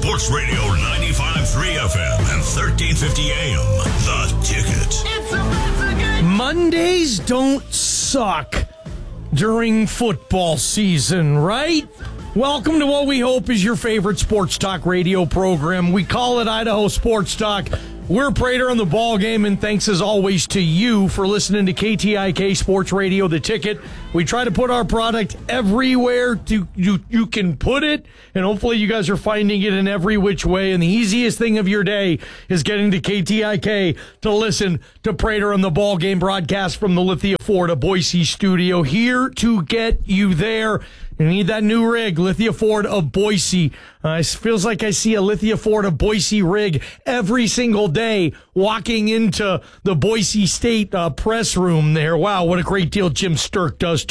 Sports Radio 95.3 FM and 1350 AM. The Ticket. Mondays don't suck during football season, right? Welcome to what we hope is your favorite sports talk radio program. We call it Idaho Sports Talk. We're Prater on the ball game, and thanks as always to you for listening to KTIK Sports Radio, The Ticket. We try to put our product everywhere you can put it, and hopefully you guys are finding it in every which way. And the easiest thing of your day is getting to KTIK to listen to Prater on the ball game broadcast from the Lithia Ford of Boise studio. Here to get you there. You need that new rig, Lithia Ford of Boise. It feels like I see a Lithia Ford of Boise rig every single day walking into the Boise State press room there. Wow, what a great deal Jim Sturk does.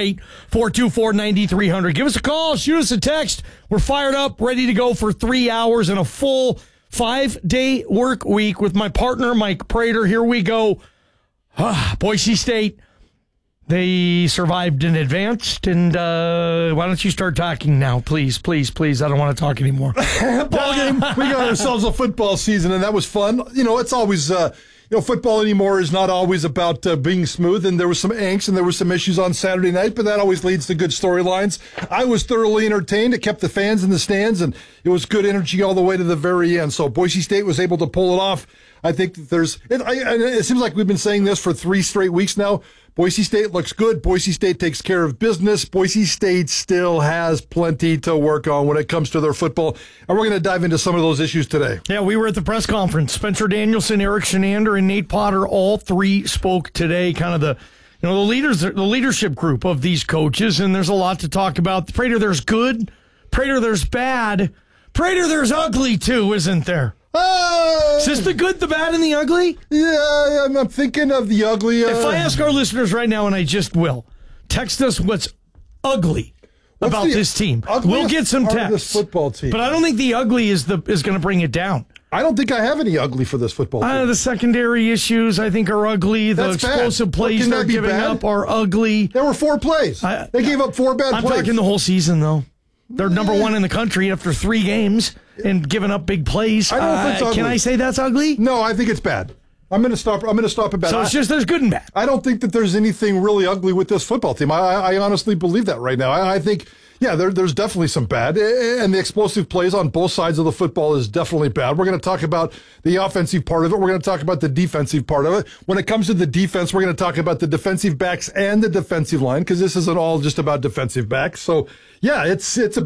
208-424-9300. Give us a call, shoot us a text. We're fired up, ready to go for 3 hours and a full 5-day work week with my partner, Mike Prater. Here we go. Boise State. They survived and advanced, and why don't you start talking now, please, please, please. I don't want to talk anymore. Ball game. We got ourselves a football season, and that was fun. You know, it's always, football anymore is not always about being smooth, and there was some angst and there were some issues on Saturday night, but that always leads to good storylines. I was thoroughly entertained. It kept the fans in the stands, and it was good energy all the way to the very end. So Boise State was able to pull it off. I think that it seems like we've been saying this for 3 straight weeks now. Boise State looks good. Boise State takes care of business. Boise State still has plenty to work on when it comes to their football, and we're going to dive into some of those issues today. Yeah, we were at the press conference. Spencer Danielson, Eric Shenander, and Nate Potter, all three spoke today. Kind of the leadership group of these coaches, and there's a lot to talk about. Prater, there's good. Prater, there's bad. Prater, there's ugly too, isn't there? Is this the good, the bad, and the ugly? Yeah, I'm thinking of the ugly. If I ask our listeners right now, and I just will, text us what's ugly about this team. We'll get some texts. This football team. But I don't think the ugly is going to bring it down. I don't think I have any ugly for this football team. The secondary issues, I think, are ugly. That's the explosive plays they're giving up are ugly. There were 4 plays. They gave up 4 bad plays. I'm talking the whole season, though. They're number 1 in the country after 3 games and giving up big plays. I don't know if it's ugly. Can I say that's ugly? No, I think it's bad. I'm going to stop at bad. So it's just there's good and bad. I don't think that there's anything really ugly with this football team. I honestly believe that right now. I think, there's definitely some bad. And the explosive plays on both sides of the football is definitely bad. We're going to talk about the offensive part of it. We're going to talk about the defensive part of it. When it comes to the defense, we're going to talk about the defensive backs and the defensive line, because this isn't all just about defensive backs. So, yeah, it's a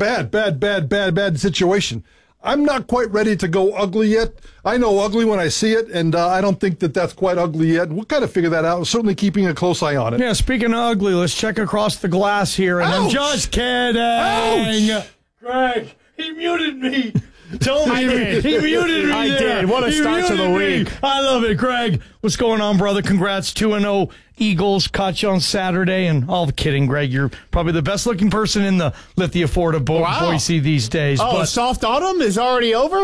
bad situation. I'm not quite ready to go ugly yet. I know ugly when I see it, and I don't think that that's quite ugly yet. We'll kind of figure that out. Certainly keeping a close eye on it. Yeah, speaking of ugly, let's check across the glass here. And I'm just kidding. Ouch! Greg, he muted me. Told me he muted me. I did. What a start to the week. I love it. Greg, what's going on, brother? Congrats. 2-0 Eagles. Caught you on Saturday. And all kidding, Greg. You're probably the best looking person in the Lithia Ford of Boise these days. Oh, soft autumn is already over?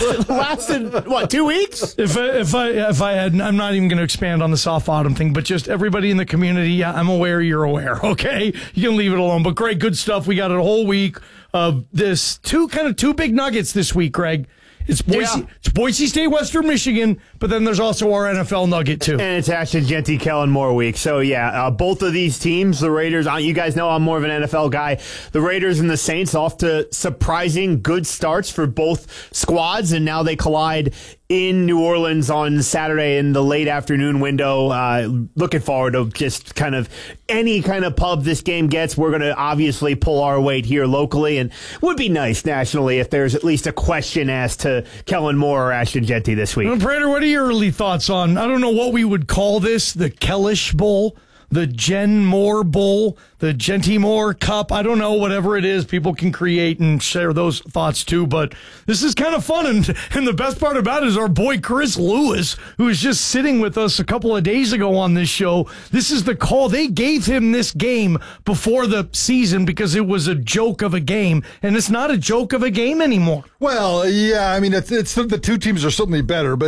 Lasted what, 2 weeks? If I had, I'm not even going to expand on the soft autumn thing, but just everybody in the community, I'm aware you're aware, okay? You can leave it alone. But Greg, good stuff. We got a whole week of this two big nuggets this week, Greg. It's Boise State, Western Michigan, but then there's also our NFL nugget, too. And it's Ashton Jeanty, Kellen Moore week. So, both of these teams, the Raiders, you guys know I'm more of an NFL guy. The Raiders and the Saints off to surprising good starts for both squads, and now they collide in New Orleans on Saturday in the late afternoon window. Looking forward to just kind of any kind of pub this game gets. We're going to obviously pull our weight here locally, and would be nice nationally if there's at least a question asked to Kellen Moore or Ashton Jeanty this week. Well, Prater, what are your early thoughts on, I don't know what we would call this, the Kellish Bowl? The Jen Moore Bowl, the Jeanty Moore Cup. I don't know, whatever it is, people can create and share those thoughts too. But this is kind of fun. And the best part about it is our boy Chris Lewis, who was just sitting with us a couple of days ago on this show. This is the call. They gave him this game before the season because it was a joke of a game. And it's not a joke of a game anymore. Well, yeah, I mean, it's the two teams are certainly better, but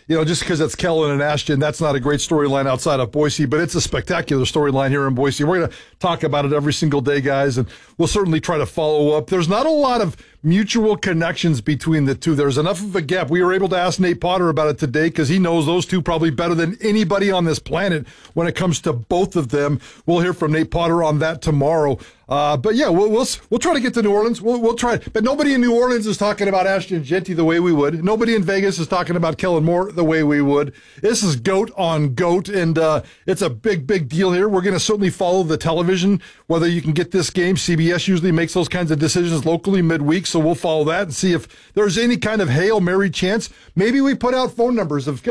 just because it's Kellen and Ashton, that's not a great storyline outside of Boise, but it's a spectacular storyline here in Boise. We're going to talk about it every single day, guys, and we'll certainly try to follow up. There's not a lot of mutual connections between the two. There's enough of a gap. We were able to ask Nate Potter about it today because he knows those two probably better than anybody on this planet when it comes to both of them. We'll hear from Nate Potter on that tomorrow. But yeah, we'll try to get to New Orleans. We'll try. But nobody in New Orleans is talking about Ashton Jeanty the way we would. Nobody in Vegas is talking about Kellen Moore the way we would. This is goat on goat, and it's a big, big deal here. We're going to certainly follow the television, whether you can get this game. CBS usually makes those kinds of decisions locally midweek, so we'll follow that and see if there's any kind of Hail Mary chance. Maybe we put out phone numbers of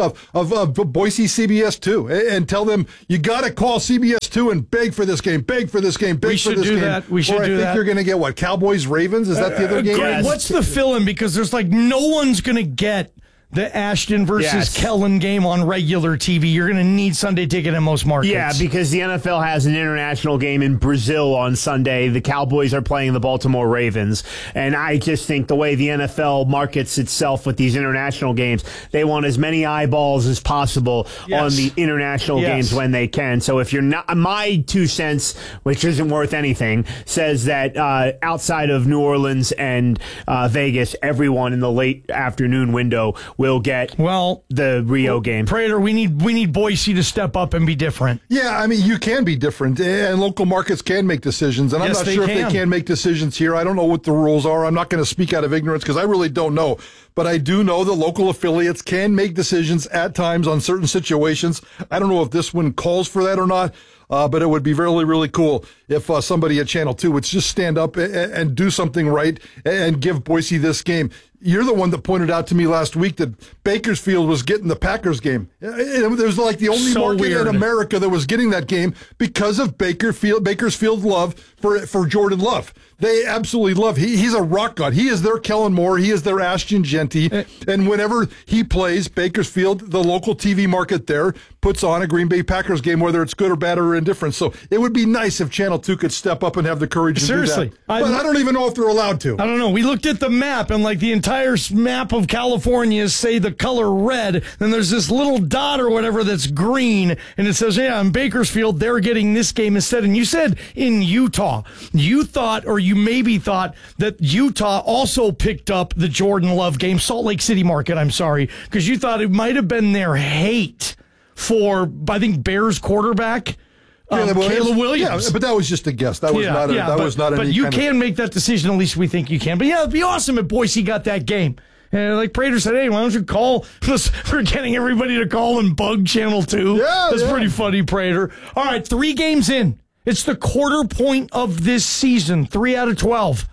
Boise CBS 2 and tell them you got to call CBS 2 and beg for this game, beg for this game, beg for this game. We should do that. I think you're going to get what? Cowboys, Ravens? Is that the other game? Greg, what's the fill-in? Because there's no one's going to get the Ashton versus Kellen game on regular TV. You're going to need Sunday ticket in most markets. Yeah, because the NFL has an international game in Brazil on Sunday. The Cowboys are playing the Baltimore Ravens. And I just think the way the NFL markets itself with these international games, they want as many eyeballs as possible on the international games when they can. So if you're not, my 2 cents, which isn't worth anything, says that outside of New Orleans and Vegas, everyone in the late afternoon window will get the Rio game. Prater, we need Boise to step up and be different. Yeah, I mean, you can be different, and local markets can make decisions, and I'm not sure if they can make decisions here. I don't know what the rules are. I'm not going to speak out of ignorance because I really don't know. But I do know the local affiliates can make decisions at times on certain situations. I don't know if this one calls for that or not. But it would be really, really cool if somebody at Channel 2 would just stand up and do something right and give Boise this game. You're the one that pointed out to me last week that Bakersfield was getting the Packers game. It was like the only market in America that was getting that game because of Bakersfield love for Jordan Love. They absolutely love. He's a rock god. He is their Kellen Moore. He is their Ashton Jeanty. And whenever he plays, Bakersfield, the local TV market there, puts on a Green Bay Packers game, whether it's good or bad or indifferent. So it would be nice if Channel 2 could step up and have the courage to do that. But I don't even know if they're allowed to. I don't know. We looked at the map, and the entire map of California is, say, the color red. Then there's this little dot or whatever that's green, and it says, in Bakersfield, they're getting this game instead. And you said in Utah, you thought, or you maybe thought, that Utah also picked up the Jordan Love game, Salt Lake City market, I'm sorry, because you thought it might have been their hate for, I think, Bears quarterback, Caleb Williams. Yeah, but that was just a guess. That was not any. But you can make that decision. At least we think you can. But yeah, it'd be awesome if Boise got that game. And like Prater said, hey, why don't you call? We're getting everybody to call and bug Channel 2. Yeah, that's pretty funny, Prater. All right, 3 games in. It's the quarter point of this season. 3 out of 12.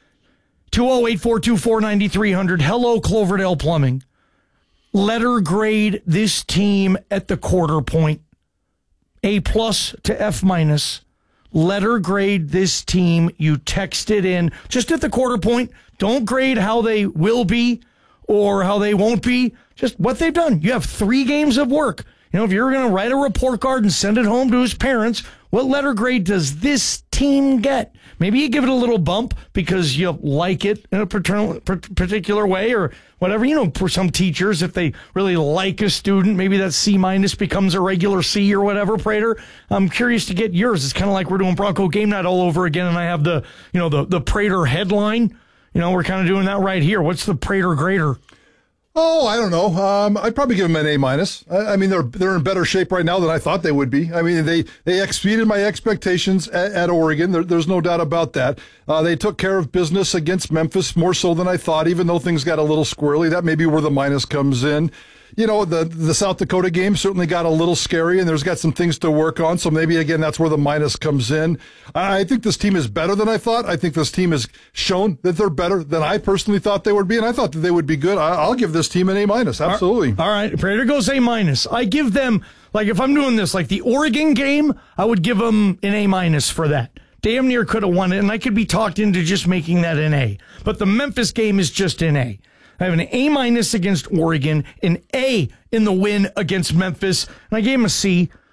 208-424-9300. Hello, Cloverdale Plumbing. Letter grade this team at the quarter point. A+ to F-. Letter grade this team. You text it in just at the quarter point. Don't grade how they will be or how they won't be. Just what they've done. You have 3 games of work. If you're going to write a report card and send it home to his parents, what letter grade does this team get? Maybe you give it a little bump because you like it in a particular way or whatever. For some teachers, if they really like a student, maybe that C- becomes a regular C or whatever, Prater. I'm curious to get yours. It's kind of like we're doing Bronco Game Night all over again, and I have the Prater headline. We're kind of doing that right here. What's the Prater grader? Oh, I don't know. I'd probably give them an A-. I mean, they're in better shape right now than I thought they would be. I mean, they exceeded my expectations at Oregon. There's no doubt about that. They took care of business against Memphis more so than I thought, even though things got a little squirrely. That may be where the minus comes in. The South Dakota game certainly got a little scary, and there's got some things to work on. So maybe, again, that's where the minus comes in. I think this team is better than I thought. I think this team has shown that they're better than I personally thought they would be, and I thut that they would be good. I'll give this team an A-. Absolutely. All right. Prater goes A-. I give them, if I'm doing this, the Oregon game, I would give them an A- for that. Damn near could have won it, and I could be talked into just making that an A. But the Memphis game is just an A. I have an A- against Oregon, an A in the win against Memphis, and I gave him a C.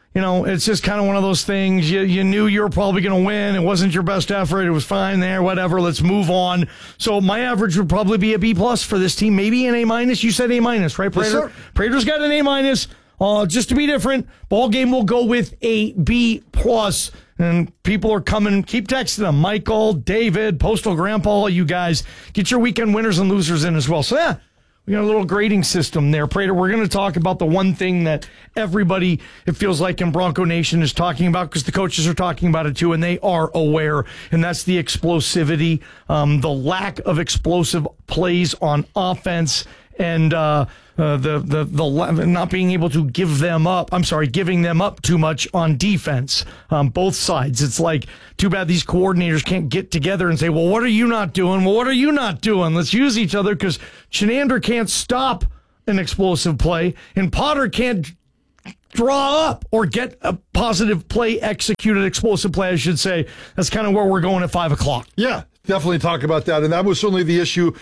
It's just kind of one of those things. You knew you were probably going to win. It wasn't your best effort. It was fine there, whatever. Let's move on. So my average would probably be a B+ for this team, maybe an A-. You said A-, right, Prater? Yes, sir. Prater's got an A-. Just to be different, ball game will go with a B+. And people are coming. Keep texting them. Michael, David, Postal Grandpa, all you guys. Get your weekend winners and losers in as well. So, yeah. We got a little grading system there. Prater, we're going to talk about the one thing that everybody, it feels like in Bronco Nation, is talking about, because the coaches are talking about it too, and they are aware, and that's the explosivity, the lack of explosive plays on offense, and the not being able to giving them up too much on defense. Both sides. It's like, too bad these coordinators can't get together and say, well, what are you not doing? Well, what are you not doing? Let's use each other, because Chenander can't stop an explosive play, and Potter can't draw up or get a positive play executed, explosive play, I should say. That's kind of where we're going at 5 o'clock. Yeah, definitely talk about that. And that was certainly the issue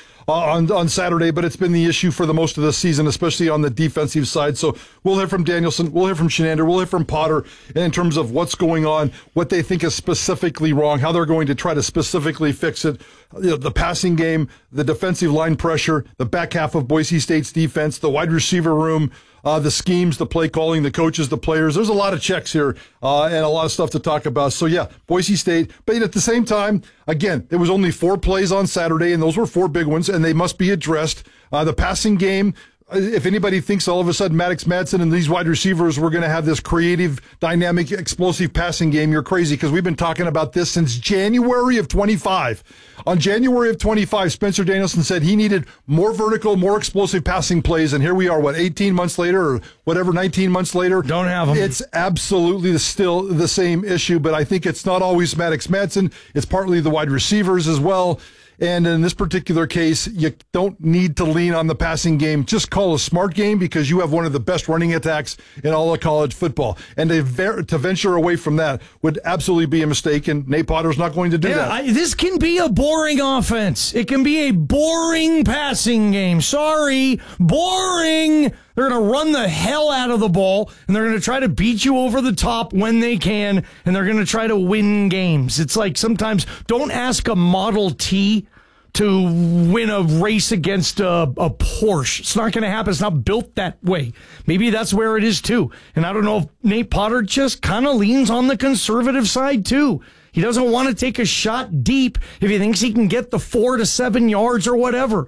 on Saturday, but it's been the issue for the most of the season, especially on the defensive side. So we'll hear from Danielson, we'll hear from Chenander, we'll hear from Potter in terms of what's going on, what they think is specifically wrong, how they're going to try to specifically fix it. The passing game, the defensive line pressure, the back half of Boise State's defense, the wide receiver room, the schemes, the play calling, the coaches, the players. There's a lot of checks here and a lot of stuff to talk about. So, yeah, Boise State. But at the same time, again, there was only 4 plays on Saturday, and those were 4 big ones, and they must be addressed. The passing game, if anybody thinks all of a sudden Maddox Madsen and these wide receivers were going to have this creative, dynamic, explosive passing game, you're crazy, because we've been talking about this since January of 25. On January of 25, Spencer Danielson said he needed more vertical, more explosive passing plays, and here we are, 18 months later, or whatever, 19 months later? Don't have them. It's absolutely still the same issue, but I think it's not always Maddox Madsen. It's partly the wide receivers as well. And in this particular case, you don't need to lean on the passing game. Just call a smart game, because you have one of the best running attacks in all of college football. And to venture away from that would absolutely be a mistake, and Nate Potter's not going to do that. This can be a boring offense. It can be a boring passing game. Sorry, boring. They're going to run the hell out of the ball, and they're going to try to beat you over the top when they can, and they're going to try to win games. It's like, sometimes don't ask a Model T to win a race against a Porsche. It's not going to happen. It's not built that way. Maybe that's where it is too. And I don't know if Nate Potter just kind of leans on the conservative side too. He doesn't want to take a shot deep if he thinks he can get the 4 to 7 yards or whatever.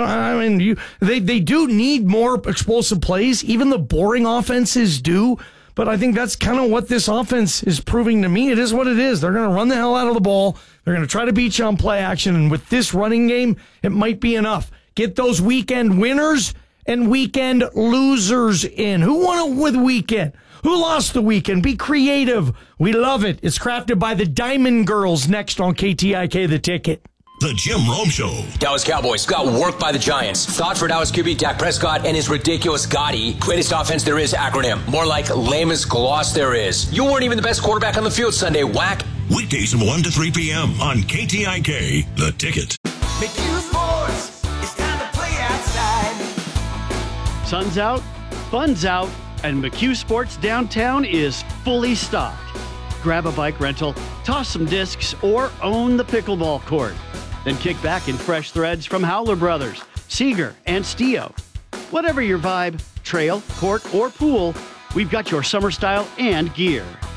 They do need more explosive plays. Even the boring offenses do. But I think that's kind of what this offense is proving to me. It is what it is. They're going to run the hell out of the ball. They're going to try to beat you on play action. And with this running game, it might be enough. Get those weekend winners and weekend losers in. Who won it with weekend? Who lost the weekend? Be creative. We love it. It's crafted by the Diamond Girls, next on KTIK The Ticket. The Jim Rome Show. Dallas Cowboys got worked by the Giants. Thought for Dallas QB Dak Prescott and his ridiculous Gotti. Greatest offense there is acronym. More like lamest gloss there is. You weren't even the best quarterback on the field Sunday, whack. Weekdays from 1 to 3 p.m. on KTIK The Ticket. McHugh Sports, it's time to play outside. Sun's out, fun's out, and McHugh Sports downtown is fully stocked. Grab a bike rental, toss some discs, or own the pickleball court. Then kick back in fresh threads from Howler Brothers, Seeger, and Stio. Whatever your vibe, trail, court, or pool, we've got your summer style and gear.